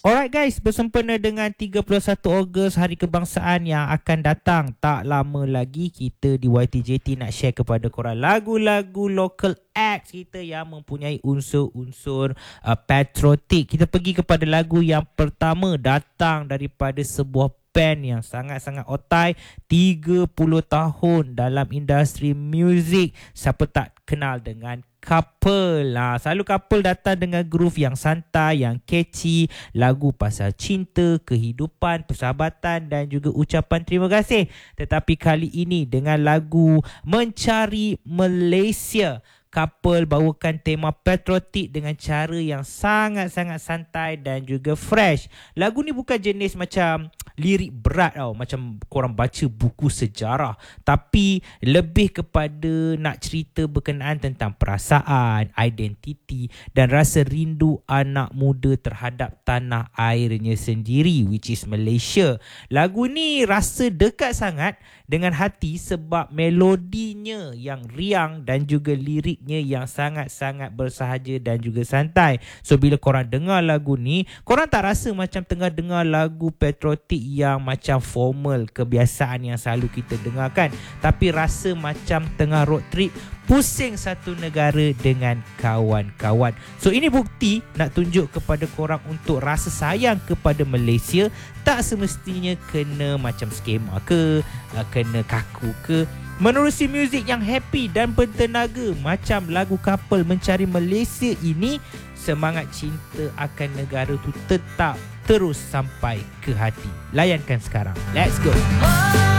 Alright guys, bersempena dengan 31 Ogos Hari Kebangsaan yang akan datang, tak lama lagi kita di YTJT nak share kepada korang lagu-lagu local acts kita yang mempunyai unsur-unsur patriotik. Kita pergi kepada lagu yang pertama, datang daripada sebuah band yang sangat-sangat otai, 30 tahun dalam industri muzik. Siapa tak kenal dengan Couple lah. Selalu Couple datang dengan groove yang santai, yang catchy, lagu pasal cinta, kehidupan, persahabatan dan juga ucapan terima kasih. Tetapi kali ini dengan lagu Mencari Malaysia, Couple bawakan tema patriotik dengan cara yang sangat-sangat santai dan juga fresh. Lagu ni bukan jenis macam lirik berat tau, macam korang baca buku sejarah, tapi lebih kepada nak cerita berkenaan tentang perasaan, identiti dan rasa rindu anak muda terhadap tanah airnya sendiri, which is Malaysia. Lagu ni rasa dekat sangat dengan hati sebab melodinya yang riang dan juga liriknya yang sangat-sangat bersahaja dan juga santai. So bila korang dengar lagu ni, korang tak rasa macam tengah dengar lagu patriotik yang macam formal, kebiasaan yang selalu kita dengarkan, tapi rasa macam tengah road trip pusing satu negara dengan kawan-kawan. So ini bukti nak tunjuk kepada korang untuk rasa sayang kepada Malaysia tak semestinya kena macam skema ke, kena kaku ke. Menerusi muzik yang happy dan bertenaga macam lagu Couple Mencari Malaysia ini, semangat cinta akan negara tu tetap terus sampai ke hati. Layankan sekarang. Let's go.